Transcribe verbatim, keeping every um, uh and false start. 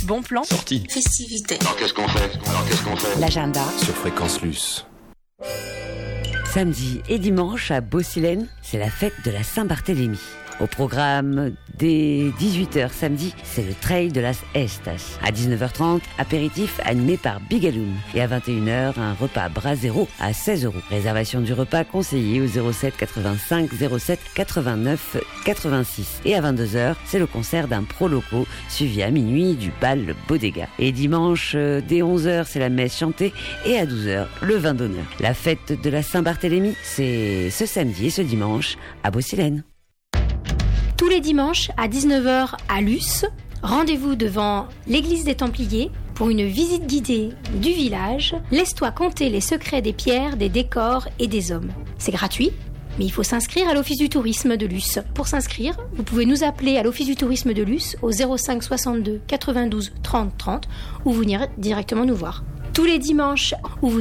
Bon plan. Sortie. Festivité. Alors qu'est-ce qu'on fait Alors qu'est-ce qu'on fait L'agenda. Sur Fréquence Luce. Samedi et dimanche à Beausilène, c'est la fête de la Saint-Barthélemy. Au programme, dès dix-huit heures samedi, c'est le Trail de las Estas. À dix-neuf heures trente, apéritif animé par Bigaloon. Et à vingt et une heures, un repas Brasero à seize euros. Réservation du repas conseillé au zéro sept quatre-vingt-cinq zéro sept quatre-vingt-neuf quatre-vingt-six. Et à vingt-deux heures, c'est le concert d'un pro loco, suivi à minuit du bal Bodega. Et dimanche, dès onze heures, c'est la messe chantée. Et à douze heures, le vin d'honneur. La fête de la Saint-Barthélemy, c'est ce samedi et ce dimanche à Beausilène. Tous les dimanches à dix-neuf heures à Luce, rendez-vous devant l'église des Templiers pour une visite guidée du village. Laisse-toi compter les secrets des pierres, des décors et des hommes. C'est gratuit, mais il faut s'inscrire à l'Office du tourisme de Luce. Pour s'inscrire, vous pouvez nous appeler à l'Office du tourisme de Luce au zéro cinq soixante-deux quatre-vingt-douze trente trente ou venir directement nous voir. Tous les dimanches où vous